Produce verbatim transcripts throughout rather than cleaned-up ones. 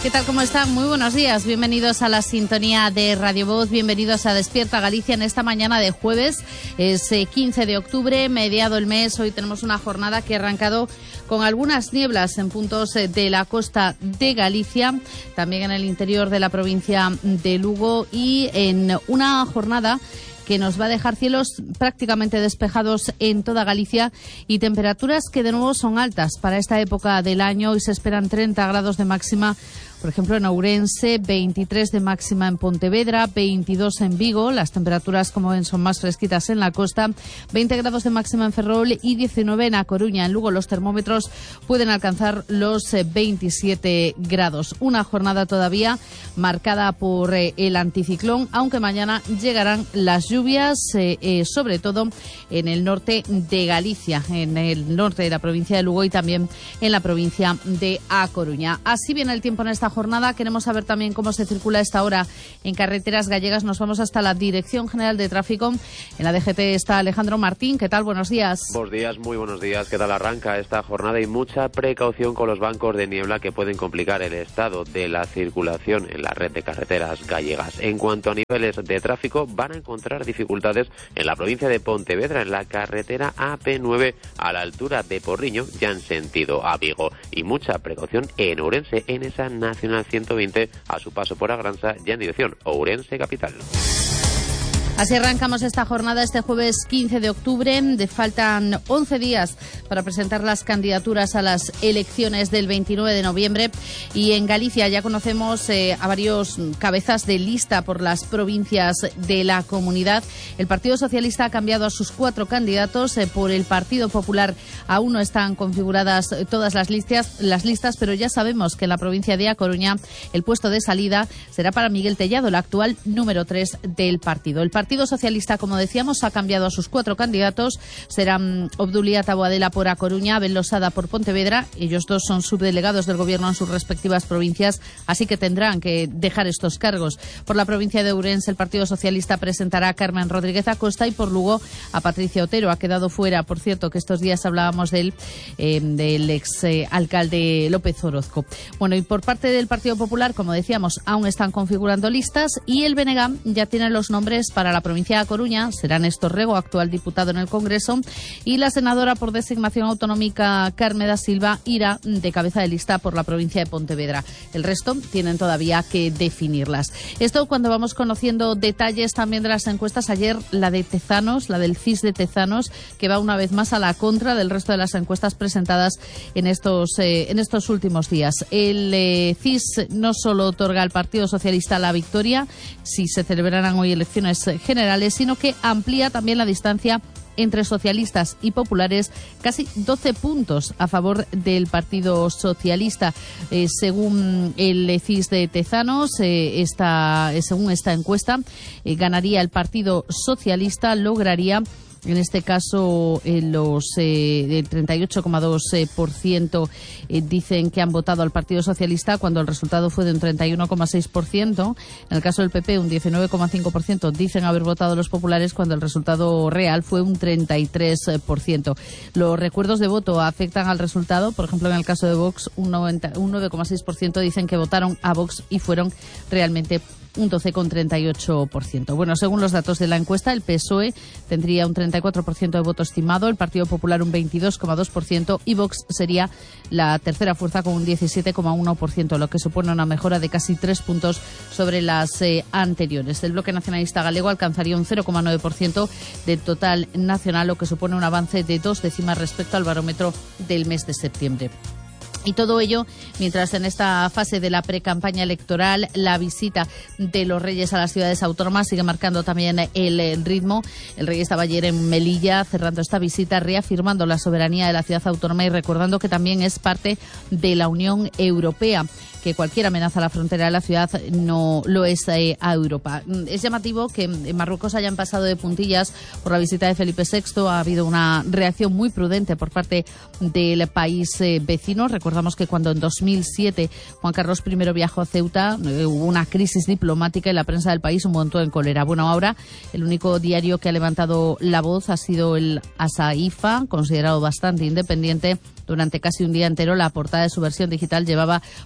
¿Qué tal? ¿Cómo están? Muy buenos días. Bienvenidos a la sintonía de Radio Voz. Bienvenidos a Despierta Galicia en esta mañana de jueves. Es eh, quince de octubre, mediado el mes. Hoy tenemos una jornada que ha arrancado con algunas nieblas en puntos eh, de la costa de Galicia, también en el interior de la provincia de Lugo, y en una jornada que nos va a dejar cielos prácticamente despejados en toda Galicia y temperaturas que de nuevo son altas para esta época del año. Y se esperan treinta grados de máxima, por ejemplo, en Ourense, veintitrés de máxima en Pontevedra, veintidós en Vigo. Las temperaturas, como ven, son más fresquitas en la costa, veinte grados de máxima en Ferrol y diecinueve en A Coruña. En Lugo los termómetros pueden alcanzar los veintisiete grados. Una jornada todavía marcada por eh, el anticiclón, aunque mañana llegarán las lluvias, eh, eh, sobre todo en el norte de Galicia, en el norte de la provincia de Lugo y también en la provincia de A Coruña. Así viene el tiempo en esta jornada. Queremos saber también cómo se circula a esta hora en carreteras gallegas. Nos vamos hasta la Dirección General de Tráfico. En la D G T está Alejandro Martín. ¿Qué tal? Buenos días. Buenos días, muy buenos días. ¿Qué tal arranca esta jornada? Y mucha precaución con los bancos de niebla que pueden complicar el estado de la circulación en la red de carreteras gallegas. En cuanto a niveles de tráfico, van a encontrar dificultades en la provincia de Pontevedra, en la carretera A P nueve a la altura de Porriño, ya en sentido a Vigo. Y mucha precaución en Ourense, en esa nacional ciento veinte a su paso por Agranza, ya en dirección Ourense capital. Así arrancamos esta jornada este jueves quince de octubre. De faltan once días para presentar las candidaturas a las elecciones del veintinueve de noviembre. Y en Galicia ya conocemos eh, a varios cabezas de lista por las provincias de la comunidad. El Partido Socialista ha cambiado a sus cuatro candidatos. Eh, por el Partido Popular aún no están configuradas todas las listas, las listas, pero ya sabemos que en la provincia de A Coruña el puesto de salida será para Miguel Tellado, el actual número tres del partido. El El Partido Socialista, como decíamos, ha cambiado a sus cuatro candidatos. Serán Obdulia Taboadela por A Coruña, Abel Losada por Pontevedra. Ellos dos son subdelegados del Gobierno en sus respectivas provincias, así que tendrán que dejar estos cargos. Por la provincia de Ourense, el Partido Socialista presentará a Carmen Rodríguez Acosta y por Lugo a Patricia Otero. Ha quedado fuera, por cierto, que estos días hablábamos del, eh, del ex eh, alcalde López Orozco. Bueno, y por parte del Partido Popular, como decíamos, aún están configurando listas y el B N G ya tiene los nombres para la provincia de A Coruña. Será Néstor Rego, actual diputado en el Congreso, y la senadora por designación autonómica Carme da Silva irá de cabeza de lista por la provincia de Pontevedra. El resto tienen todavía que definirlas. Esto cuando vamos conociendo detalles también de las encuestas. Ayer la de Tezanos, la del C I S de Tezanos, que va una vez más a la contra del resto de las encuestas presentadas en estos, eh, en estos últimos días. El eh, C I S no solo otorga al Partido Socialista la victoria si se celebraran hoy elecciones generales, sino que amplía también la distancia entre socialistas y populares, casi doce puntos a favor del Partido Socialista. Eh, según el C I S de Tezanos, eh, esta, según esta encuesta, eh, ganaría el Partido Socialista, lograría en este caso, eh, los eh, el treinta y ocho coma dos por ciento eh, dicen que han votado al Partido Socialista, cuando el resultado fue de un treinta y uno coma seis por ciento. En el caso del P P, un diecinueve coma cinco por ciento dicen haber votado a los populares, cuando el resultado real fue un treinta y tres por ciento. Los recuerdos de voto afectan al resultado. Por ejemplo, en el caso de Vox, un, noventa, un nueve coma seis por ciento dicen que votaron a Vox y fueron realmente un doce coma treinta y ocho por ciento. Bueno, según los datos de la encuesta, el P S O E tendría un treinta y cuatro por ciento de voto estimado, el Partido Popular un veintidós coma dos por ciento y Vox sería la tercera fuerza con un diecisiete coma uno por ciento, lo que supone una mejora de casi tres puntos sobre las eh, anteriores. El Bloque Nacionalista Galego alcanzaría un cero coma nueve por ciento del total nacional, lo que supone un avance de dos décimas respecto al barómetro del mes de septiembre. Y todo ello mientras en esta fase de la precampaña electoral la visita de los reyes a las ciudades autónomas sigue marcando también el, el ritmo. El rey estaba ayer en Melilla cerrando esta visita, reafirmando la soberanía de la ciudad autónoma y recordando que también es parte de la Unión Europea, que cualquier amenaza a la frontera de la ciudad no lo es eh, a Europa. Es llamativo que en Marruecos hayan pasado de puntillas por la visita de Felipe sexto. Ha habido una reacción muy prudente por parte del país eh, vecino. Recordamos que cuando en dos mil siete Juan Carlos primero viajó a Ceuta, eh, hubo una crisis diplomática y la prensa del país un montón en cólera. Bueno, ahora el único diario que ha levantado la voz ha sido el Asaifa, considerado bastante independiente. Durante casi un día entero, la portada de su versión digital llevaba por título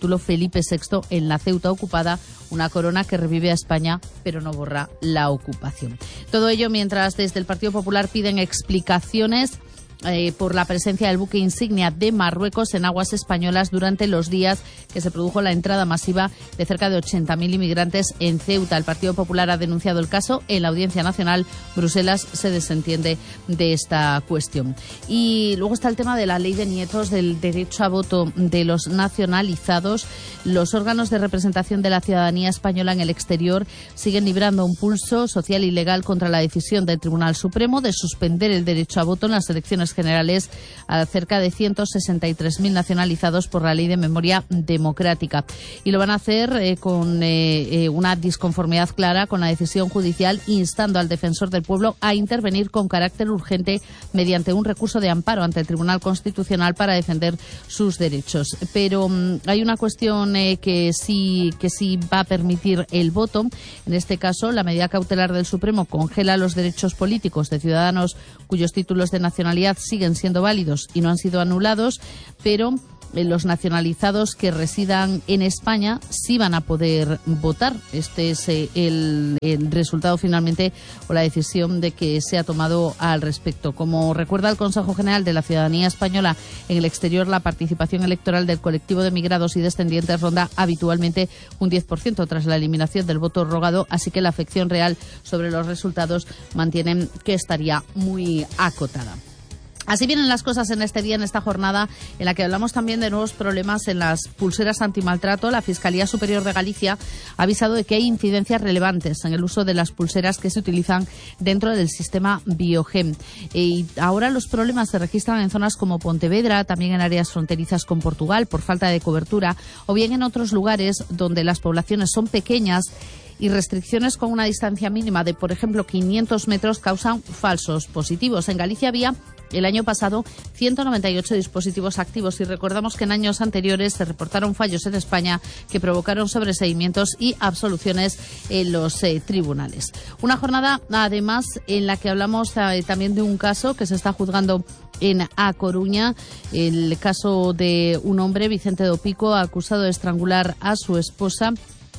título Felipe sexto en la Ceuta ocupada, una corona que revive a España pero no borra la ocupación. Todo ello mientras desde el Partido Popular piden explicaciones Eh, por la presencia del buque insignia de Marruecos en aguas españolas durante los días que se produjo la entrada masiva de cerca de ochenta mil inmigrantes en Ceuta. El Partido Popular ha denunciado el caso en la Audiencia Nacional. Bruselas se desentiende de esta cuestión. Y luego está el tema de la ley de nietos, del derecho a voto de los nacionalizados. Los órganos de representación de la ciudadanía española en el exterior siguen librando un pulso social y legal contra la decisión del Tribunal Supremo de suspender el derecho a voto en las elecciones generales a cerca de ciento sesenta y tres mil nacionalizados por la Ley de Memoria Democrática. Y lo van a hacer eh, con eh, eh, una disconformidad clara con la decisión judicial, instando al defensor del pueblo a intervenir con carácter urgente mediante un recurso de amparo ante el Tribunal Constitucional para defender sus derechos. Pero um, hay una cuestión eh, que sí que sí va a permitir el voto. En este caso, la medida cautelar del Supremo congela los derechos políticos de ciudadanos cuyos títulos de nacionalidad siguen siendo válidos y no han sido anulados, pero los nacionalizados que residan en España sí van a poder votar. Este es el, el resultado finalmente o la decisión de que se ha tomado al respecto. Como recuerda el Consejo General de la Ciudadanía Española en el exterior, la participación electoral del colectivo de migrados y descendientes ronda habitualmente un diez por ciento tras la eliminación del voto rogado, así que la afección real sobre los resultados mantienen que estaría muy acotada. Así vienen las cosas en este día, en esta jornada, en la que hablamos también de nuevos problemas en las pulseras antimaltrato. La Fiscalía Superior de Galicia ha avisado de que hay incidencias relevantes en el uso de las pulseras que se utilizan dentro del sistema Biogen. Y ahora los problemas se registran en zonas como Pontevedra, también en áreas fronterizas con Portugal, por falta de cobertura, o bien en otros lugares donde las poblaciones son pequeñas y restricciones con una distancia mínima de, por ejemplo, quinientos metros causan falsos positivos. En Galicia había el año pasado ciento noventa y ocho dispositivos activos y recordamos que en años anteriores se reportaron fallos en España que provocaron sobreseimientos y absoluciones en los eh, tribunales. Una jornada, además, en la que hablamos eh, también de un caso que se está juzgando en A Coruña, el caso de un hombre, Vicente do Pico, acusado de estrangular a su esposa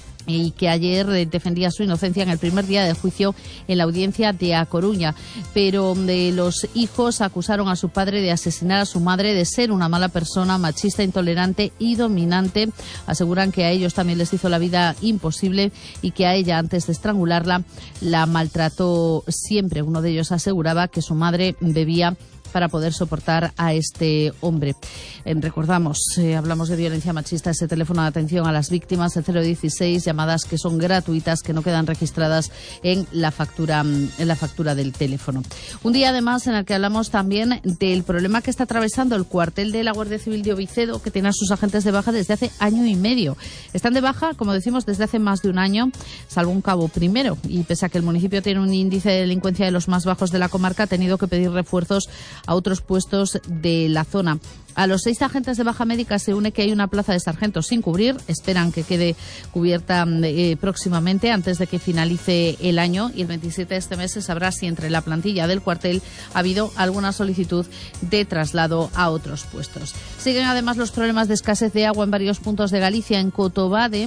y que ayer defendía su inocencia en el primer día del juicio en la audiencia de A Coruña. Pero de los hijos acusaron a su padre de asesinar a su madre, de ser una mala persona, machista, intolerante y dominante. Aseguran que a ellos también les hizo la vida imposible y que a ella, antes de estrangularla, la maltrató siempre. Uno de ellos aseguraba que su madre bebía para poder soportar a este hombre. Eh, recordamos, eh, hablamos de violencia machista, ese teléfono de atención a las víctimas, el cero dieciséis, llamadas que son gratuitas, que no quedan registradas en la factura, en la factura del teléfono. Un día además en el que hablamos también del problema que está atravesando el cuartel de la Guardia Civil de Ovicedo, que tiene a sus agentes de baja desde hace año y medio. Están de baja, como decimos, desde hace más de un año, salvo un cabo primero, y pese a que el municipio tiene un índice de delincuencia de los más bajos de la comarca, ha tenido que pedir refuerzos a otros puestos de la zona. A los seis agentes de baja médica se une que hay una plaza de sargento sin cubrir. Esperan que quede cubierta eh, próximamente, antes de que finalice el año, y el veintisiete de este mes se sabrá si entre la plantilla del cuartel ha habido alguna solicitud de traslado a otros puestos. Siguen además los problemas de escasez de agua en varios puntos de Galicia. En Cotobade,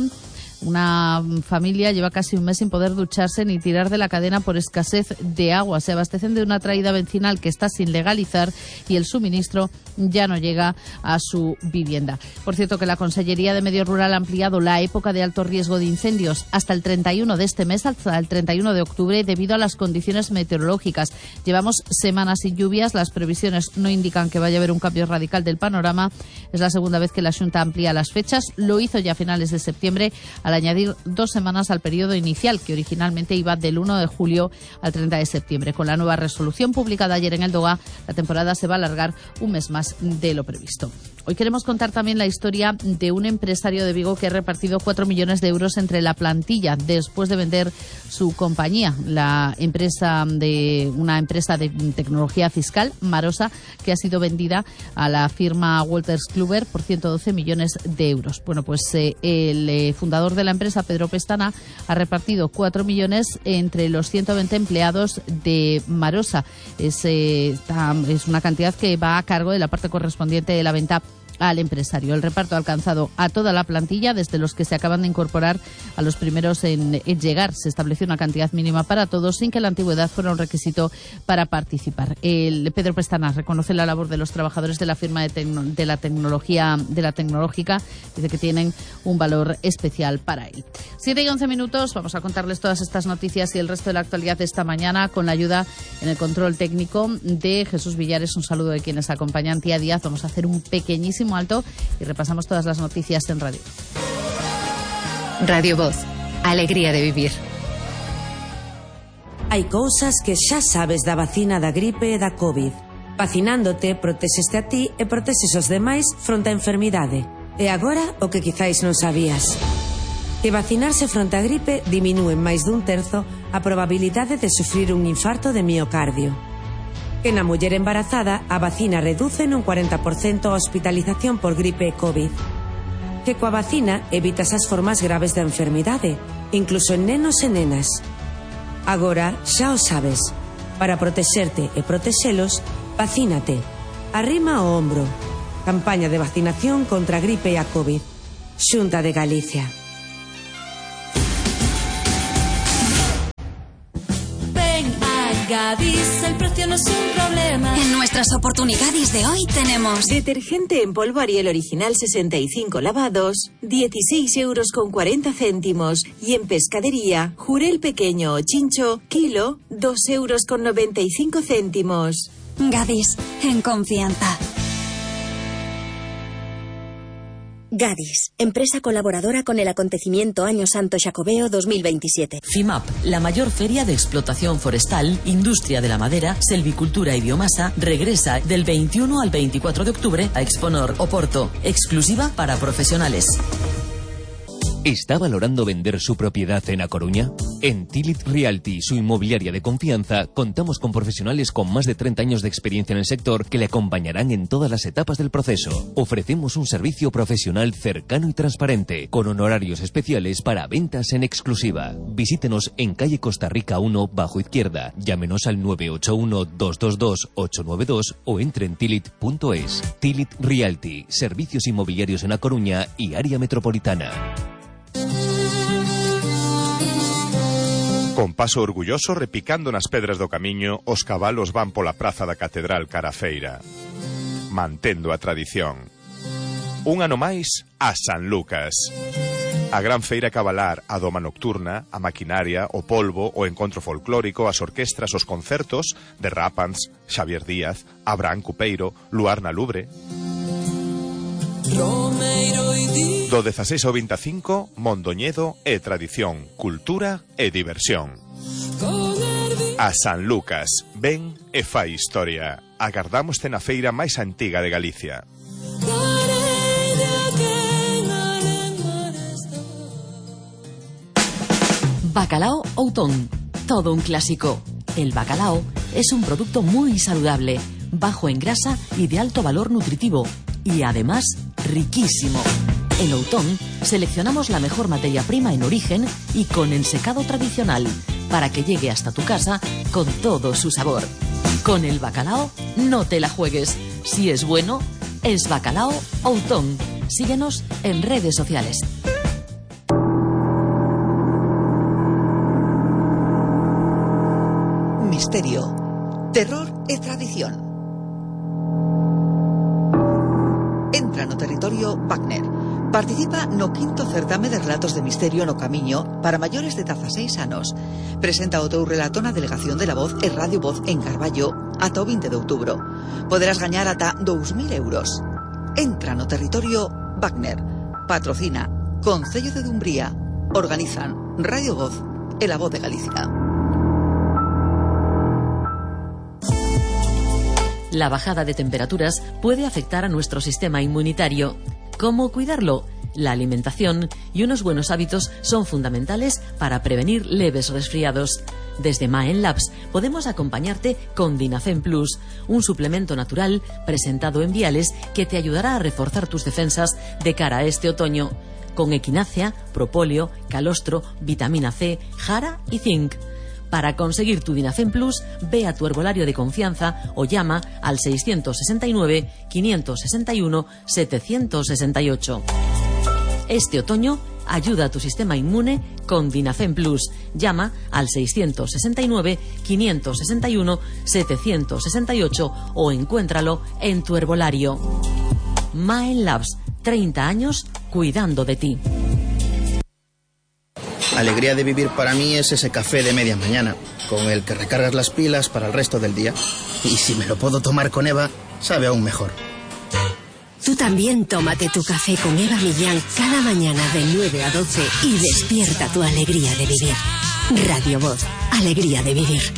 una familia lleva casi un mes sin poder ducharse ni tirar de la cadena por escasez de agua. Se abastecen de una traída vecinal que está sin legalizar y el suministro ya no llega a su vivienda. Por cierto, que la Consellería de Medio Rural ha ampliado la época de alto riesgo de incendios hasta el treinta y uno de este mes, hasta el treinta y uno de octubre, debido a las condiciones meteorológicas. Llevamos semanas sin lluvias, las previsiones no indican que vaya a haber un cambio radical del panorama. Es la segunda vez que la Xunta amplía las fechas. Lo hizo ya a finales de septiembre, al añadir dos semanas al periodo inicial, que originalmente iba del uno de julio al treinta de septiembre. Con la nueva resolución publicada ayer en el DOGA, la temporada se va a alargar un mes más de lo previsto. Hoy queremos contar también la historia de un empresario de Vigo que ha repartido cuatro millones de euros entre la plantilla después de vender su compañía, la empresa de una empresa de tecnología fiscal, Marosa, que ha sido vendida a la firma Wolters Kluwer por ciento doce millones de euros. Bueno, pues eh, el eh, fundador de la empresa, Pedro Pestana, ha repartido cuatro millones entre los ciento veinte empleados de Marosa. Es, eh, es una cantidad que va a cargo de la parte correspondiente de la venta al empresario. El reparto ha alcanzado a toda la plantilla, desde los que se acaban de incorporar a los primeros en, en llegar. Se estableció una cantidad mínima para todos, sin que la antigüedad fuera un requisito para participar. El Pedro Pestana reconoce la labor de los trabajadores de la firma de, tecno, de la tecnología de la tecnológica, dice que tienen un valor especial para él. Siete y once minutos, vamos a contarles todas estas noticias y el resto de la actualidad de esta mañana con la ayuda en el control técnico de Jesús Villares. Un saludo de quienes acompañan. Tía Díaz, vamos a hacer un pequeñísimo alto y repasamos todas las noticias en radio. Radio Voz, alegría de vivir. Hai cousas que xa sabes da vacina da gripe e da COVID. Vacinándote, protexeste a ti e protexes os demais fronte á enfermidade. E agora, o que quizáis non sabías. Que vacinarse fronte a gripe diminúe en máis dun terzo a probabilidade de sufrir un infarto de miocardio. Que na muller embarazada a vacina reduce nun cuarenta por cento a hospitalización por gripe e COVID. Que coa vacina evitas as formas graves da enfermidade, incluso en nenos e nenas. Agora xa o sabes. Para protexerte e protexelos, vacínate. Arrima o ombro. Campaña de vacinación contra a gripe e a COVID. Xunta de Galicia. Gadis, el precio no es un problema. En nuestras oportunidades de hoy tenemos detergente en polvo Ariel original sesenta y cinco lavados, dieciséis euros con cuarenta céntimos. Y en pescadería, Jurel pequeño o chincho, kilo, dos euros con noventa y cinco céntimos. Gadis, en confianza. Gadis, empresa colaboradora con el acontecimiento Año Santo Xacobeo dos mil veintisiete. FIMAP, la mayor feria de explotación forestal, industria de la madera, selvicultura y biomasa, regresa del veintiuno al veinticuatro de octubre a Exponor, Oporto, exclusiva para profesionales. ¿Está valorando vender su propiedad en A Coruña? En Tilit Realty, su inmobiliaria de confianza, contamos con profesionales con más de treinta años de experiencia en el sector que le acompañarán en todas las etapas del proceso. Ofrecemos un servicio profesional cercano y transparente, con honorarios especiales para ventas en exclusiva. Visítenos en calle Costa Rica uno, bajo izquierda. Llámenos al nueve ocho uno, dos dos dos, ocho nueve dos o entre en tilit punto es. Tilit Realty, servicios inmobiliarios en A Coruña y área metropolitana. Con paso orgulloso repicando nas pedras do camiño, os cabalos van pola praza da Catedral cara a feira, mantendo a tradición. Un ano máis a San Lucas. A gran feira cabalar, a doma nocturna, a maquinaria, o polvo, o encontro folclórico, as orquestras, os concertos de Rapans, Xavier Díaz, Abraham Cupeiro, Luar na Lubre. Do dezaseis ao veinticinco, Mondoñedo e tradición, cultura e diversión. A San Lucas, ven e fai historia. Agardámoste na feira máis antiga de Galicia. Bacalao Outón, todo un clásico. El bacalao es un producto muy saludable, bajo en grasa y de alto valor nutritivo, y además riquísimo. En Outón seleccionamos la mejor materia prima en origen y con ensecado tradicional para que llegue hasta tu casa con todo su sabor. Con el bacalao no te la juegues. Si es bueno, es Bacalao Outón. Síguenos en redes sociales. Misterio, terror e tradición. Entra no territorio Wagner. Participa no quinto certame de relatos de misterio no Camiño para maiores de dezaseis anos. Presenta o teu relato na Delegación de la Voz e Radio Voz en Carballo ata o vinte de outubro. Poderás gañar ata dous mil euros. Entra no territorio Wagner. Patrocina Concello de Dumbría. Organizan Radio Voz e la Voz de Galicia. La bajada de temperaturas puede afectar a nuestro sistema inmunitario. ¿Cómo cuidarlo? La alimentación y unos buenos hábitos son fundamentales para prevenir leves resfriados. Desde Maen Labs podemos acompañarte con Dinafem Plus, un suplemento natural presentado en viales que te ayudará a reforzar tus defensas de cara a este otoño, con equinacia, propóleo, calostro, vitamina C, jara y zinc. Para conseguir tu Dinafem Plus, ve a tu herbolario de confianza o llama al seiscientos sesenta y nueve, quinientos sesenta y uno, setecientos sesenta y ocho. Este otoño, ayuda a tu sistema inmune con Dinafem Plus. Llama al seiscientos sesenta y nueve, quinientos sesenta y uno, setecientos sesenta y ocho o encuéntralo en tu herbolario. Mind Labs, treinta años cuidando de ti. Alegría de vivir para mí es ese café de media mañana, con el que recargas las pilas para el resto del día. Y si me lo puedo tomar con Eva, sabe aún mejor. Tú también tómate tu café con Eva Millán cada mañana de nueve a doce y despierta tu alegría de vivir. Radio Voz, alegría de vivir.